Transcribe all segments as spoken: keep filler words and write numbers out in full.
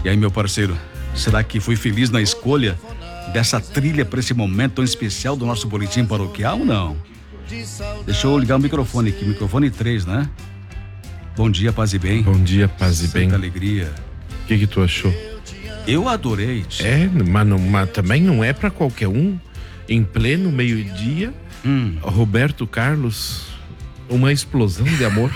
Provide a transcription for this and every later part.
E aí, meu parceiro, será que fui feliz na escolha dessa trilha para esse momento tão especial do nosso boletim paroquial ou não? Deixa eu ligar o microfone aqui, microfone três, né? Bom dia, paz e bem. Bom dia, paz e bem. Muita alegria. O que que tu achou? Eu adorei. É, mas, não, mas também não é pra qualquer um. Em pleno meio-dia, Hum. Roberto Carlos, uma explosão de amor.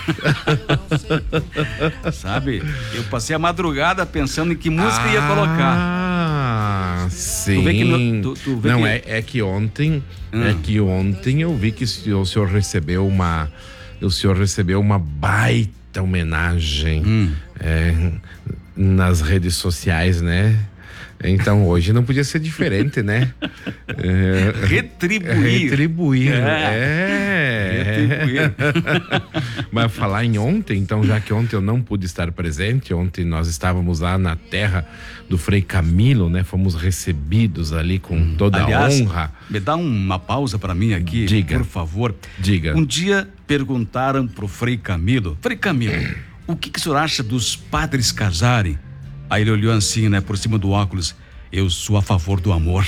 Sabe, eu passei a madrugada pensando em que música ia colocar. Ah, sim. Tu vê que no- tu- tu vê não, que- é, é que ontem, Hum. é que ontem eu vi que o senhor recebeu uma, o senhor recebeu uma baita homenagem Hum. é, nas redes sociais, né? Então hoje não podia ser diferente, né? É, Retribuir. Retribuir. É. É. Retribuir. Mas falar em ontem, então, já que ontem eu não pude estar presente, ontem nós estávamos lá na terra do Frei Camilo, né? Fomos recebidos ali com toda Aliás, a honra. me dá uma pausa para mim aqui, Diga. por favor. Diga. Um dia perguntaram pro Frei Camilo, Frei Camilo, o que, que o senhor acha dos padres casarem? Aí ele olhou assim, né, por cima do óculos. Eu sou a favor do amor.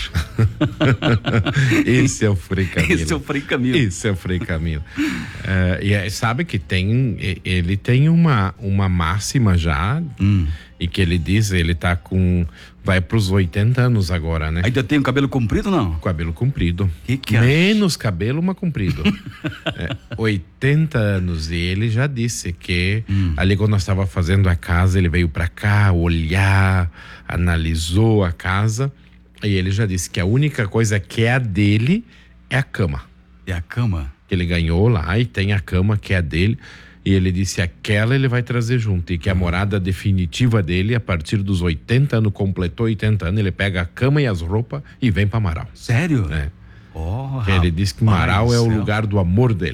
Esse é o Frei Camilo. Esse é o Frei Camilo. Esse é o Frei Camilo. É, e é, sabe que tem, ele tem uma, uma máxima já, Hum. e que ele diz, ele tá com, vai pros oitenta anos agora, né? Ainda tem o cabelo comprido ou não? Cabelo comprido. Que que acha? Menos cabelo, mas comprido. É, oitenta anos. E ele já disse que Hum. ali quando nós estava fazendo a casa, ele veio pra cá olhar, analisou a casa. E ele já disse que a única coisa que é a dele é a cama. É a cama. Que ele ganhou lá e tem a cama que é a dele. E ele disse aquela ele vai trazer junto. E que a morada definitiva dele, a partir dos oitenta anos, completou oitenta anos, ele pega a cama e as roupas e vem pra Marau. Sério? É. Oh, Ele diz que rapaz Marau do é o céu. lugar do amor dele.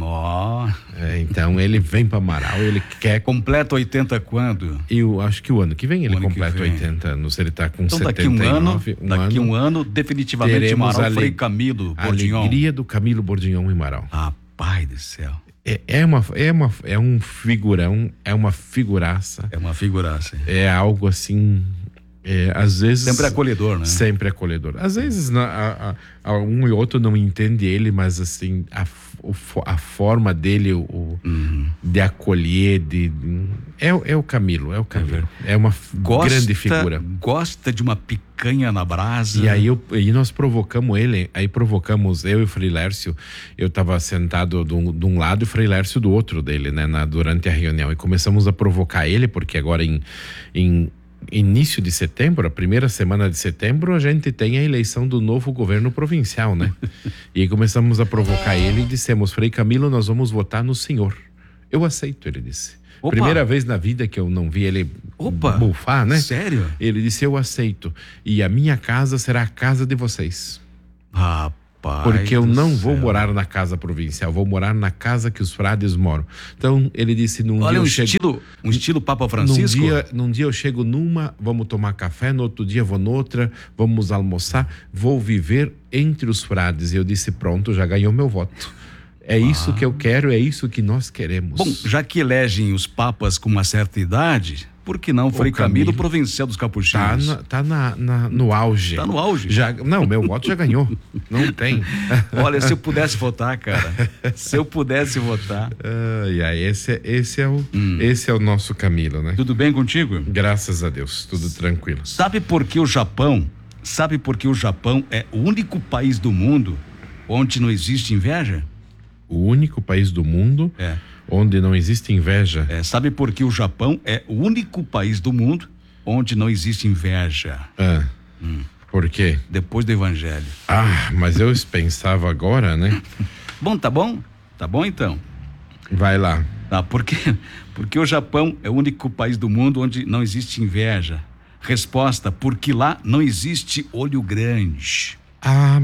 Ó, É, então ele vem pra Marau, ele quer. completa oitenta quando? Eu acho que o ano que vem ele O ano que completa vem. oitenta anos. Ele tá com Então daqui setenta e um ano, nove. daqui um ano, definitivamente teremos Marau ale- Frei Camilo A Bordignon. alegria do Camilo Bordignon em Marau. Rapaz do céu, É, é, uma, é, uma, é um figurão, é uma figuraça. é uma figuraça. É algo assim. É, às vezes. Sempre acolhedor, né? Sempre acolhedor. Às vezes na- a, a- a um e outro não entende ele, mas assim, a, f- o fo- a forma dele, o, o- Uhum. de acolher, de, é, o- é o Camilo, é o Camilo. É uma f- Gosta, grande figura. gosta de uma picanha na brasa. E aí eu, e nós provocamos ele, aí provocamos eu e o Frei Lércio. Eu estava sentado de um, de um lado e o Frei Lércio do outro dele, né, na, durante a reunião. E começamos a provocar ele, porque agora em, em início de setembro, a primeira semana de setembro, a gente tem a eleição do novo governo provincial, né? E aí começamos a provocar ele e dissemos: Frei Camilo, nós vamos votar no senhor. Eu aceito, ele disse. Opa. Primeira vez na vida que eu não vi ele Opa. bufar, né? Sério? Ele disse: eu aceito. E a minha casa será a casa de vocês. Rapaz Porque eu do não vou céu. morar na casa provincial, vou morar na casa que os frades moram. Então, ele disse: num Olha, dia um eu chego. estilo, um estilo Papa Num Francisco. dia, num dia eu chego numa, vamos tomar café, no outro dia vou noutra, vamos almoçar, vou viver entre os frades. E eu disse: pronto, já ganhou meu voto. É isso que eu quero, é isso que nós queremos. Bom, já que elegem os papas com uma certa idade, por que não Frei Camilo, Camilo provincial dos Tá, Capuchinhos? na, tá na, na- no auge. Tá no auge. Já, não, meu voto já ganhou. Não tem. Olha, se eu pudesse votar, cara, se eu pudesse votar. Ai, ai, esse, é- esse, é o, Hum. esse é o nosso Camilo, né? Tudo bem contigo? Graças a Deus, tudo tranquilo. Sabe por que o Japão, sabe por que o Japão é o único país do mundo onde não existe inveja? O único país do mundo É. onde não existe inveja. É, sabe por que o Japão é o único país do mundo onde não existe inveja? Ah, Hum. Por quê? Depois do evangelho. Ah, mas eu pensava agora, né? Bom, tá bom? Tá bom então. Vai lá. Tá, por quê? Porque o Japão é o único país do mundo onde não existe inveja. Resposta: porque lá não existe olho grande. Ah.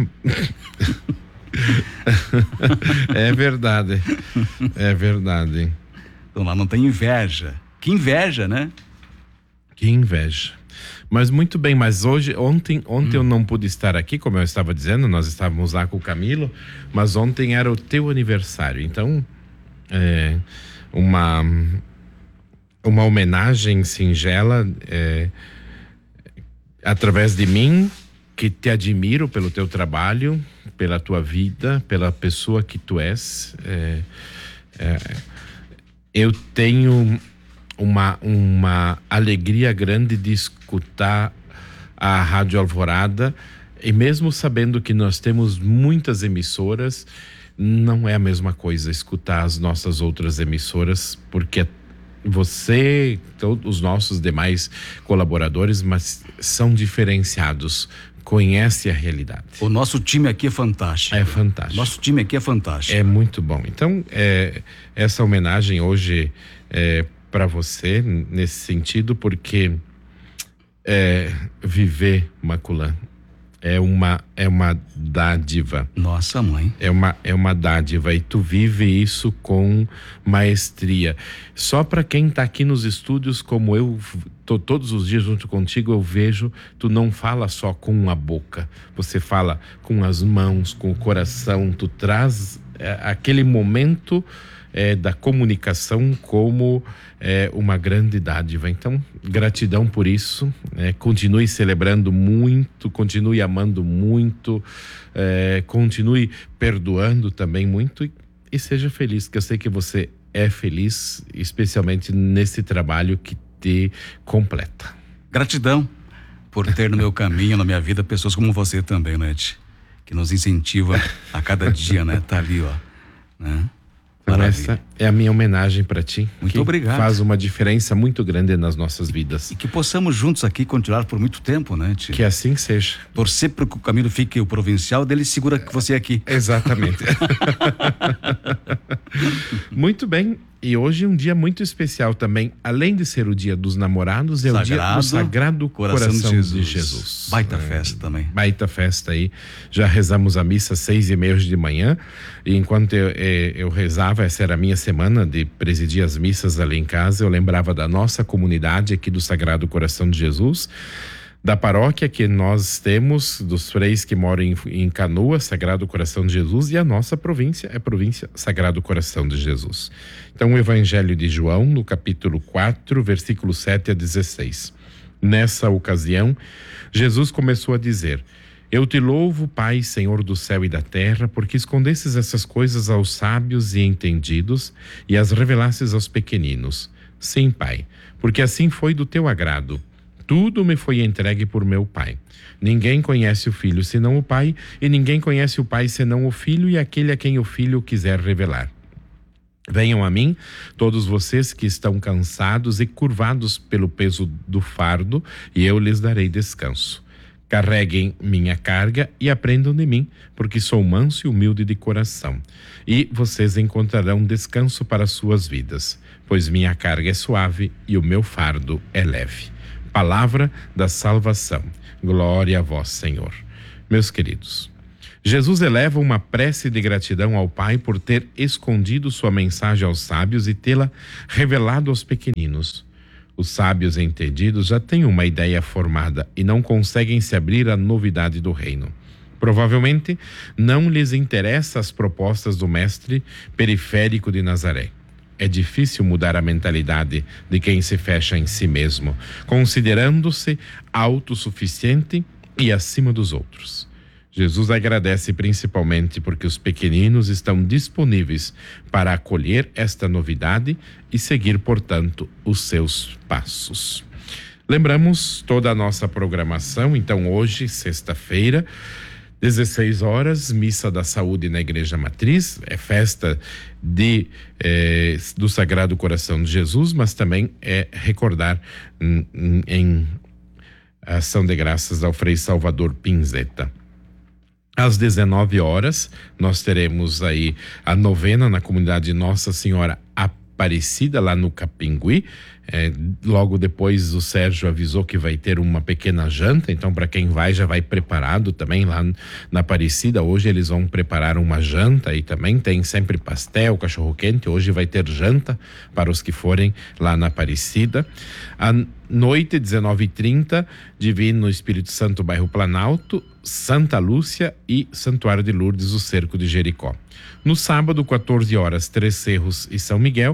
É verdade. É verdade. Então lá não tem inveja. Que inveja, né? Que inveja. Mas muito bem, mas hoje, ontem, ontem Hum. eu não pude estar aqui, como eu estava dizendo, nós estávamos lá com o Camilo, mas ontem era o teu aniversário, então é, uma uma homenagem singela é, através de mim, que te admiro pelo teu trabalho, pela tua vida, pela pessoa que tu és. É, é, eu tenho uma, uma alegria grande de escutar a Rádio Alvorada, e mesmo sabendo que nós temos muitas emissoras, não é a mesma coisa escutar as nossas outras emissoras, porque você, todos os nossos demais colaboradores, mas são diferenciados, conhece a realidade. O nosso time aqui é fantástico. É fantástico. Nosso time aqui é fantástico. É muito bom. Então, é, essa homenagem hoje é para você, nesse sentido, porque é, viver Maculã é uma, é uma dádiva. Nossa, mãe. É uma, é uma dádiva, e tu vive isso com maestria. Só para quem tá aqui nos estúdios, como eu tô todos os dias junto contigo, eu vejo, tu não fala só com a boca, você fala com as mãos, com o coração, tu traz é, aquele momento é, da comunicação como é, uma grande dádiva. Então, gratidão por isso, é, continue celebrando muito, continue amando muito, é, continue perdoando também muito, e, e seja feliz, que eu sei que você é feliz, especialmente nesse trabalho que te completa. Gratidão por ter no meu caminho, na minha vida, pessoas como você também, né, Tch? Que nos incentiva a cada dia, né? Tá ali, ó, né? Então essa é a minha homenagem para ti. Muito que obrigado. Faz uma diferença muito grande nas nossas vidas. E que possamos juntos aqui continuar por muito tempo, né, Tch? Que assim seja. Torcer para que o caminho fique o provincial, dele segura que você é aqui. Exatamente. Muito bem. E hoje é um dia muito especial também. Além de ser o dia dos namorados, é Sagrado, o dia do Sagrado Coração, Coração de, Jesus. de Jesus. Baita é, festa também. Baita festa aí. Já rezamos a missa às seis e meia de manhã. E enquanto eu, eu, eu rezava, essa era a minha semana de presidir as missas ali em casa, eu lembrava da nossa comunidade aqui do Sagrado Coração de Jesus, da paróquia que nós temos, dos freis que moram em, em Canoa, Sagrado Coração de Jesus, e a nossa província é a província Sagrado Coração de Jesus. Então, o Evangelho de João, no capítulo quatro, versículo sete a dezesseis. Nessa ocasião, Jesus começou a dizer: Eu te louvo, Pai, Senhor do céu e da terra, porque escondestes essas coisas aos sábios e entendidos e as revelastes aos pequeninos. Sim, Pai, porque assim foi do teu agrado. Tudo me foi entregue por meu Pai. Ninguém conhece o Filho senão o Pai, e ninguém conhece o Pai senão o Filho e aquele a quem o Filho quiser revelar. Venham a mim, todos vocês que estão cansados e curvados pelo peso do fardo, e eu lhes darei descanso. Carreguem minha carga e aprendam de mim, porque sou manso e humilde de coração. E vocês encontrarão descanso para suas vidas, pois minha carga é suave e o meu fardo é leve. Palavra da salvação. Glória a vós, Senhor. Meus queridos, Jesus eleva uma prece de gratidão ao Pai por ter escondido sua mensagem aos sábios e tê-la revelado aos pequeninos. Os sábios entendidos já têm uma ideia formada e não conseguem se abrir à novidade do reino. Provavelmente não lhes interessam as propostas do mestre periférico de Nazaré. É difícil mudar a mentalidade de quem se fecha em si mesmo, considerando-se autossuficiente e acima dos outros. Jesus agradece principalmente porque os pequeninos estão disponíveis para acolher esta novidade e seguir, portanto, os seus passos. Lembramos toda a nossa programação. Então, hoje, sexta-feira, dezesseis horas, Missa da Saúde na Igreja Matriz, é festa de, eh, do Sagrado Coração de Jesus, mas também é recordar em, em, em ação de graças ao Frei Salvador Pinzeta. Às dezenove horas, nós teremos aí a novena na comunidade Nossa Senhora Aparecida, lá no Capingui. É, logo depois o Sérgio avisou que vai ter uma pequena janta, então para quem vai já vai preparado também lá na Aparecida. Hoje eles vão preparar uma janta e também tem sempre pastel, cachorro quente. Hoje vai ter janta para os que forem lá na Aparecida. À noite, dezenove e trinta, Divino Espírito Santo, bairro Planalto, Santa Lúcia e Santuário de Lourdes, o Cerco de Jericó. No sábado, quatorze horas, Três Cerros e São Miguel.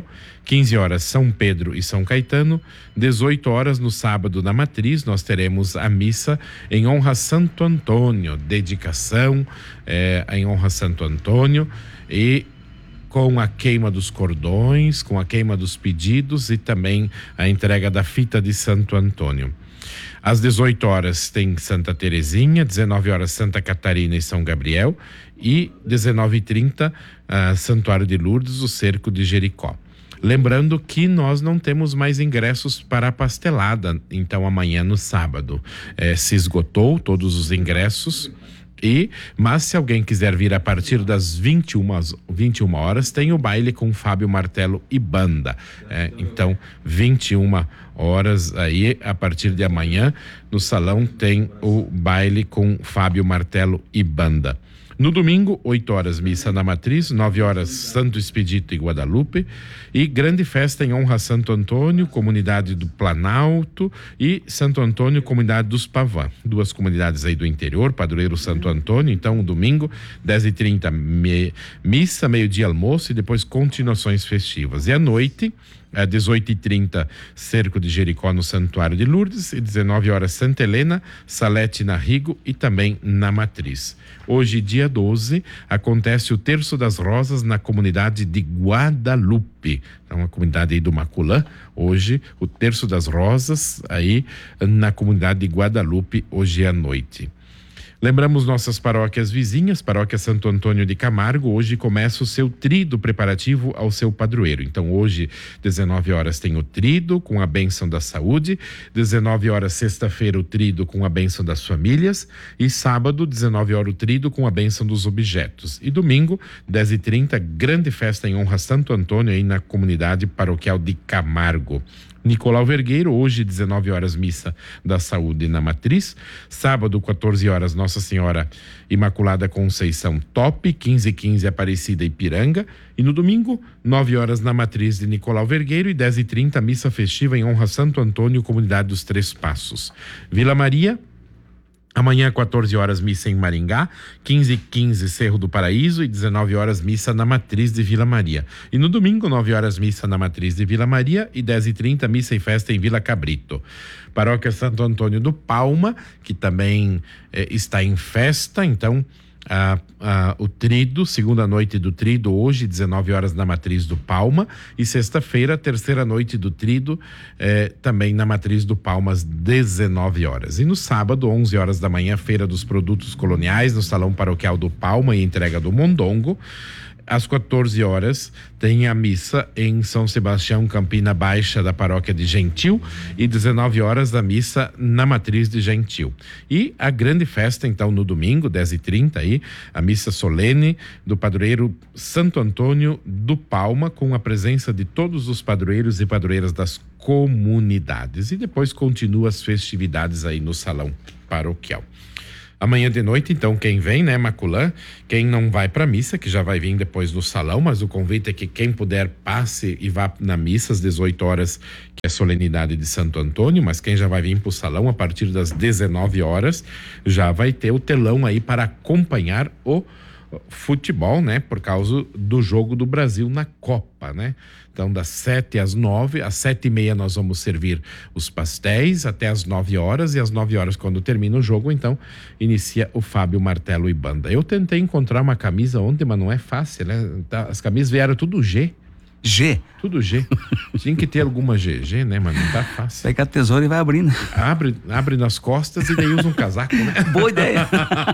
quinze horas São Pedro e São Caetano. dezoito horas no sábado na Matriz nós teremos a missa em honra a Santo Antônio, dedicação é, em honra a Santo Antônio, e com a queima dos cordões, com a queima dos pedidos e também a entrega da fita de Santo Antônio. Às dezoito horas tem Santa Terezinha, dezenove horas Santa Catarina e São Gabriel e dezenove e trinta uh, Santuário de Lourdes, o Cerco de Jericó. Lembrando que nós não temos mais ingressos para a pastelada, então amanhã no sábado eh, se esgotou todos os ingressos. E, mas se alguém quiser vir a partir das vinte e uma horas, tem o baile com Fábio Martelo e banda. É, então, vinte e uma horas aí, a partir de amanhã, no salão tem o baile com Fábio Martelo e banda. No domingo, oito horas, missa na Matriz, nove horas, Santo Expedito e Guadalupe, e grande festa em honra a Santo Antônio, comunidade do Planalto, e Santo Antônio, comunidade dos Pavã. Duas comunidades aí do interior, padroeiro Santo Antônio. Então, domingo, dez e trinta, me, missa, meio-dia, almoço, e depois continuações festivas. E à noite, às dezoito e trinta, Cerco de Jericó no Santuário de Lourdes, e dezenove horas Santa Helena, Salete na Rigo e também na Matriz. Hoje, dia doze, acontece o Terço das Rosas na comunidade de Guadalupe, é uma comunidade aí do Maculã. Hoje, o Terço das Rosas aí na comunidade de Guadalupe, hoje à noite. Lembramos nossas paróquias vizinhas, paróquia Santo Antônio de Camargo, hoje começa o seu trido preparativo ao seu padroeiro. Então hoje, dezenove horas, tem o trido com a bênção da saúde, dezenove horas, sexta-feira, o trido com a bênção das famílias, e sábado, dezenove horas, o trido com a bênção dos objetos. E domingo, dez e trinta, grande festa em honra a Santo Antônio aí na comunidade paroquial de Camargo. Nicolau Vergueiro, hoje, dezenove horas, missa da saúde na Matriz. Sábado, quatorze horas, Nossa Senhora Imaculada Conceição Top, quinze e quinze, Aparecida Ipiranga. E no domingo, nove horas, na Matriz de Nicolau Vergueiro, e dez e trinta, missa festiva em honra a Santo Antônio, comunidade dos Três Passos. Vila Maria, amanhã, quatorze horas, missa em Maringá, quinze e quinze, Cerro do Paraíso, e dezenove horas, missa na Matriz de Vila Maria. E no domingo, nove horas, missa na Matriz de Vila Maria, e dez e trinta, missa e festa em Vila Cabrito. Paróquia Santo Antônio do Palma, que também eh, está em festa, então Ah, ah, o trido, segunda noite do trido, hoje, dezenove horas, na Matriz do Palma, e sexta-feira, terceira noite do trido, eh, também na Matriz do Palma, às dezenove horas. E no sábado, onze horas da manhã, Feira dos Produtos Coloniais, no Salão Paroquial do Palma, e entrega do Mondongo. Às quatorze horas, tem a missa em São Sebastião, Campina Baixa, da paróquia de Gentil, e dezenove horas, a missa na Matriz de Gentil. E a grande festa, então, no domingo, dez e trinta, aí, a missa solene do padroeiro Santo Antônio do Palma, com a presença de todos os padroeiros e padroeiras das comunidades. E depois continua as festividades aí no salão paroquial. Amanhã de noite, então, quem vem, né, Maculã, quem não vai para missa, que já vai vir depois no salão, mas o convite é que quem puder passe e vá na missa às dezoito horas, que é a solenidade de Santo Antônio, mas quem já vai vir para o salão a partir das dezenove horas, já vai ter o telão aí para acompanhar o futebol, né, por causa do jogo do Brasil na Copa, né? Então, das sete às nove, às sete e meia nós vamos servir os pastéis até às nove horas, e às nove horas, quando termina o jogo, então, inicia o Fábio Martelo e banda. Eu tentei encontrar uma camisa ontem, mas não é fácil, né? As camisas vieram tudo G. G? Tudo G. Tinha que ter alguma G, G, né, mas não tá fácil. Pega a tesoura e vai abrindo. Abre, abre nas costas e daí usa um casaco, né? Boa ideia.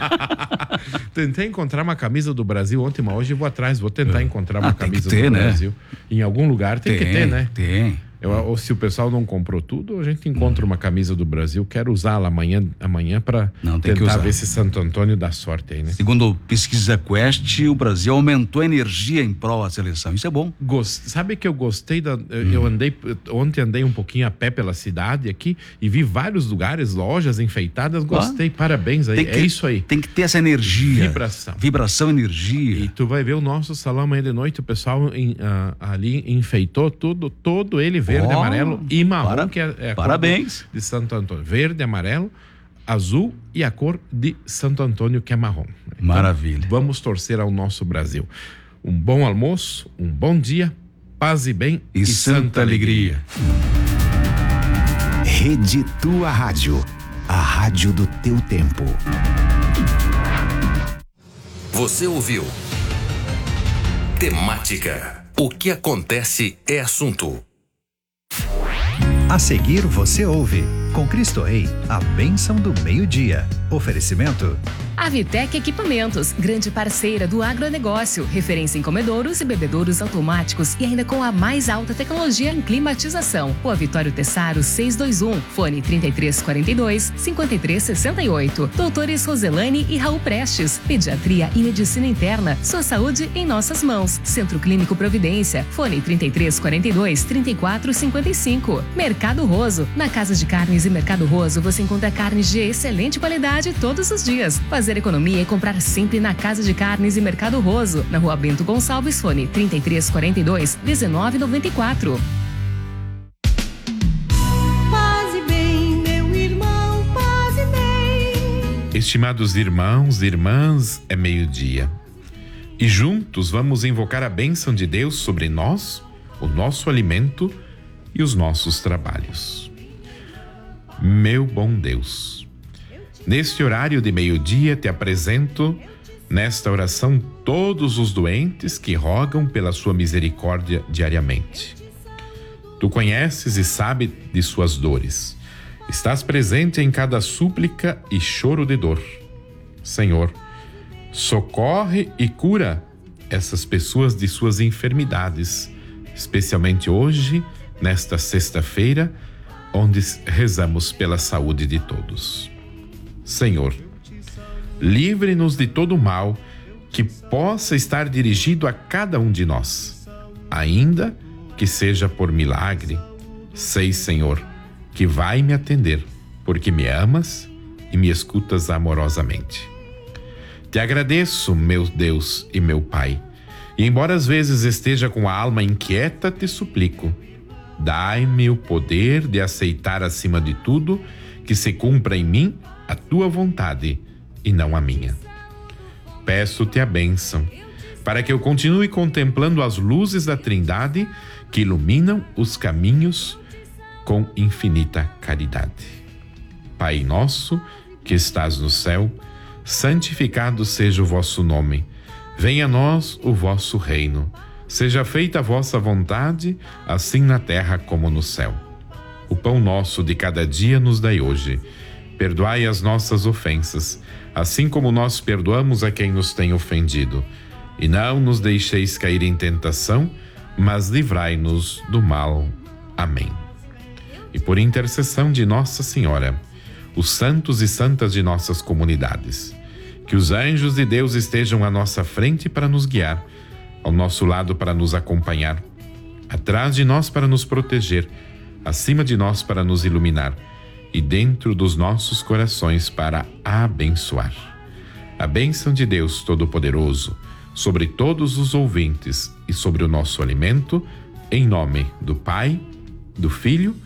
Tentei encontrar uma camisa do Brasil ontem, mas hoje eu vou atrás, vou tentar encontrar uma ah, camisa ter, do né? Brasil. Em algum lugar tem, tem que ter, né? Tem. Eu, ou se o pessoal não comprou tudo, a gente encontra uma camisa do Brasil. Quero usá-la amanhã, amanhã para tentar ver se Santo Antônio dá sorte aí, né? Segundo pesquisa Quest, o Brasil aumentou a energia em prol da seleção. Isso é bom. Gost... Sabe que eu gostei da... Hum. Eu andei... Ontem andei um pouquinho a pé pela cidade aqui e vi vários lugares, lojas enfeitadas. Gostei. Ah, parabéns aí. Que, é isso aí. Tem que ter essa energia. Vibração. Vibração, energia. E tu vai ver o nosso salão amanhã de noite, o pessoal em, uh, ali enfeitou tudo, todo ele verde, oh, amarelo e marrom, para, que é, é a parabéns. Cor de Santo Antônio. Verde, amarelo, azul e a cor de Santo Antônio, que é marrom. Então, maravilha. Vamos torcer ao nosso Brasil. Um bom almoço, um bom dia paz e bem e, e santa, santa alegria. Rede Tua Rádio, a rádio do teu tempo. Você ouviu Temática. O que acontece é assunto. A seguir você ouve, com Cristo Rei, a bênção do meio-dia. Oferecimento Avitec Equipamentos, grande parceira do agronegócio, referência em comedouros e bebedouros automáticos e ainda com a mais alta tecnologia em climatização. Rua Vitório Tessaro seiscentos e vinte e um, fone trinta e três quarenta e dois, cinquenta e três sessenta e oito. Doutores Roselane e Raul Prestes, pediatria e medicina interna, sua saúde em nossas mãos. Centro Clínico Providência, fone trinta e três quarenta e dois, trinta e quatro cinquenta e cinco. Mercado Roso, na Casa de Carnes e Mercado Roso você encontra carnes de excelente qualidade todos os dias. Fazer economia e comprar sempre na Casa de Carnes e Mercado Roso, na Rua Bento Gonçalves, fone trinta e três quarenta e dois, dezenove noventa e quatro. Paz e bem, meu irmão, paz e bem. Estimados irmãos e irmãs, é meio-dia. E juntos vamos invocar a bênção de Deus sobre nós, o nosso alimento e os nossos trabalhos. Meu bom Deus, neste horário de meio-dia te apresento nesta oração todos os doentes que rogam pela sua misericórdia diariamente. Tu conheces e sabes de suas dores. Estás presente em cada súplica e choro de dor. Senhor, socorre e cura essas pessoas de suas enfermidades, especialmente hoje, nesta sexta-feira, onde rezamos pela saúde de todos. Senhor, livre-nos de todo mal que possa estar dirigido a cada um de nós, ainda que seja por milagre. Sei, Senhor, que vai me atender, porque me amas e me escutas amorosamente. Te agradeço, meu Deus e meu Pai, e embora às vezes esteja com a alma inquieta, te suplico, dai-me o poder de aceitar acima de tudo que se cumpra em mim a tua vontade e não a minha. Peço-te a bênção para que eu continue contemplando as luzes da Trindade que iluminam os caminhos com infinita caridade. Pai nosso que estás no céu, santificado seja o vosso nome. Venha a nós o vosso reino. Seja feita a vossa vontade, assim na terra como no céu. O pão nosso de cada dia nos dai hoje. Perdoai as nossas ofensas, assim como nós perdoamos a quem nos tem ofendido. E não nos deixeis cair em tentação, mas livrai-nos do mal. Amém. E por intercessão de Nossa Senhora, os santos e santas de nossas comunidades, que os anjos de Deus estejam à nossa frente para nos guiar, ao nosso lado para nos acompanhar, atrás de nós para nos proteger, acima de nós para nos iluminar e dentro dos nossos corações para abençoar. A bênção de Deus Todo-Poderoso sobre todos os ouvintes e sobre o nosso alimento, em nome do Pai, do Filho